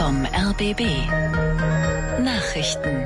vom RBB. Nachrichten.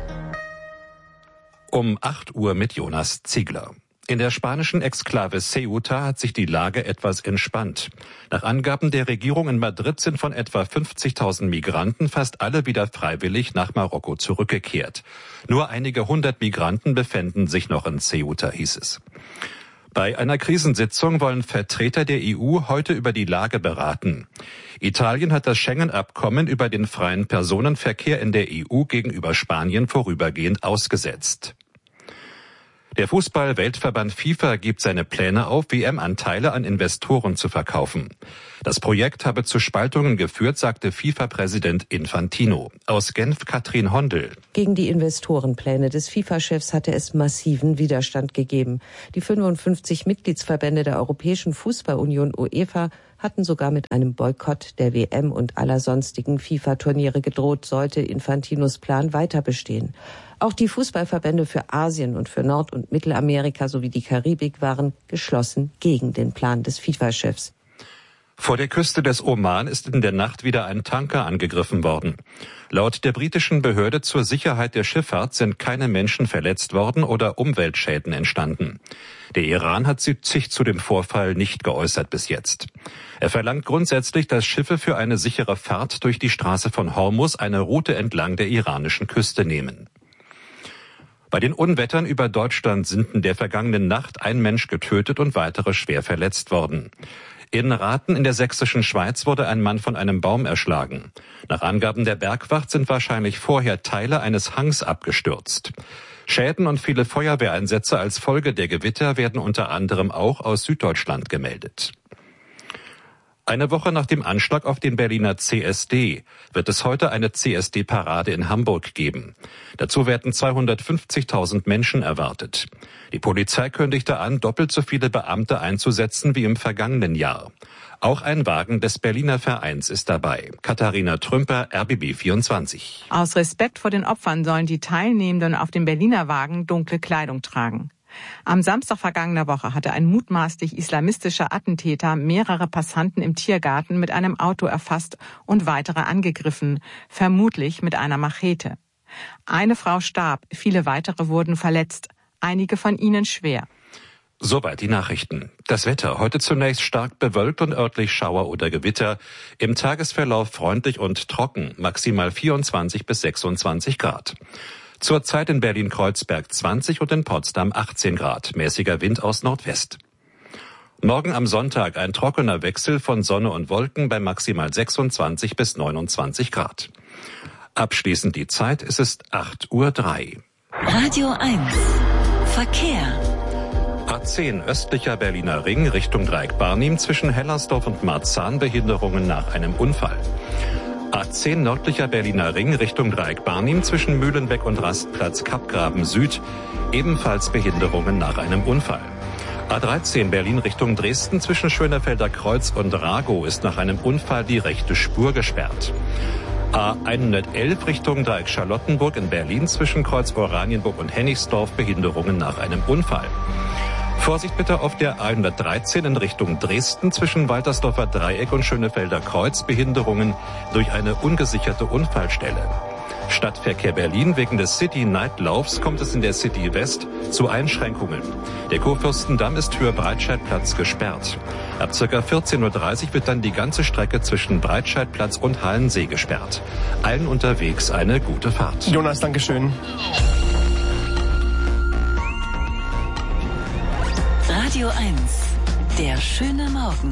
Um 8 Uhr mit Jonas Ziegler. In der spanischen Exklave Ceuta hat sich die Lage etwas entspannt. Nach Angaben der Regierung in Madrid sind von etwa 50.000 Migranten fast alle wieder freiwillig nach Marokko zurückgekehrt. Nur einige hundert Migranten befänden sich noch in Ceuta, hieß es. Bei einer Krisensitzung wollen Vertreter der EU heute über die Lage beraten. Italien hat das Schengen-Abkommen über den freien Personenverkehr in der EU gegenüber Spanien vorübergehend ausgesetzt. Der Fußball-Weltverband FIFA gibt seine Pläne auf, WM-Anteile an Investoren zu verkaufen. Das Projekt habe zu Spaltungen geführt, sagte FIFA-Präsident Infantino. Aus Genf Katrin Hondel. Gegen die Investorenpläne des FIFA-Chefs hatte es massiven Widerstand gegeben. Die 55 Mitgliedsverbände der Europäischen Fußballunion UEFA hatten sogar mit einem Boykott der WM und aller sonstigen FIFA-Turniere gedroht, sollte Infantinos Plan weiter bestehen. Auch die Fußballverbände für Asien und für Nord- und Mittelamerika sowie die Karibik waren geschlossen gegen den Plan des FIFA-Chefs. Vor der Küste des Oman ist in der Nacht wieder ein Tanker angegriffen worden. Laut der britischen Behörde zur Sicherheit der Schifffahrt sind keine Menschen verletzt worden oder Umweltschäden entstanden. Der Iran hat sich zu dem Vorfall nicht geäußert bis jetzt. Er verlangt grundsätzlich, dass Schiffe für eine sichere Fahrt durch die Straße von Hormuz eine Route entlang der iranischen Küste nehmen. Bei den Unwettern über Deutschland sind in der vergangenen Nacht ein Mensch getötet und weitere schwer verletzt worden. In Rathen in der sächsischen Schweiz wurde ein Mann von einem Baum erschlagen. Nach Angaben der Bergwacht sind wahrscheinlich vorher Teile eines Hangs abgestürzt. Schäden und viele Feuerwehreinsätze als Folge der Gewitter werden unter anderem auch aus Süddeutschland gemeldet. Eine Woche nach dem Anschlag auf den Berliner CSD wird es heute eine CSD-Parade in Hamburg geben. Dazu werden 250.000 Menschen erwartet. Die Polizei kündigte an, doppelt so viele Beamte einzusetzen wie im vergangenen Jahr. Auch ein Wagen des Berliner Vereins ist dabei. Katharina Trümper, RBB 24. Aus Respekt vor den Opfern sollen die Teilnehmenden auf dem Berliner Wagen dunkle Kleidung tragen. Am Samstag vergangener Woche hatte ein mutmaßlich islamistischer Attentäter mehrere Passanten im Tiergarten mit einem Auto erfasst und weitere angegriffen, vermutlich mit einer Machete. Eine Frau starb, viele weitere wurden verletzt, einige von ihnen schwer. Soweit die Nachrichten. Das Wetter. Heute zunächst stark bewölkt und örtlich Schauer oder Gewitter. Im Tagesverlauf freundlich und trocken, maximal 24 bis 26 Grad. Zurzeit in Berlin-Kreuzberg 20 und in Potsdam 18 Grad. Mäßiger Wind aus Nordwest. Morgen am Sonntag ein trockener Wechsel von Sonne und Wolken bei maximal 26 bis 29 Grad. Abschließend die Zeit, es ist 8:03 Uhr. Radio 1. Verkehr. A10 östlicher Berliner Ring Richtung Dreieck Barnim zwischen Hellersdorf und Marzahn Behinderungen nach einem Unfall. A10 nördlicher Berliner Ring Richtung Dreieck Barnim zwischen Mühlenbeck und Rastplatz Kappgraben Süd, ebenfalls Behinderungen nach einem Unfall. A13 Berlin Richtung Dresden zwischen Schönefelder Kreuz und Ragow ist nach einem Unfall die rechte Spur gesperrt. A111 Richtung Dreieck Charlottenburg in Berlin zwischen Kreuz Oranienburg und Hennigsdorf Behinderungen nach einem Unfall. Vorsicht bitte auf der A113 in Richtung Dresden zwischen Waltersdorfer Dreieck und Schönefelder Kreuz Behinderungen durch eine ungesicherte Unfallstelle. Stadtverkehr Berlin wegen des City-Night-Laufs kommt es in der City West zu Einschränkungen. Der Kurfürstendamm ist für Breitscheidplatz gesperrt. Ab ca. 14:30 Uhr wird dann die ganze Strecke zwischen Breitscheidplatz und Hallensee gesperrt. Allen unterwegs eine gute Fahrt. Jonas, Dankeschön. Radio 1. Der schöne Morgen.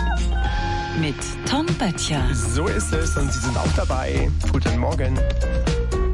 Mit Tom Böttcher. So ist es und Sie sind auch dabei. Guten Morgen.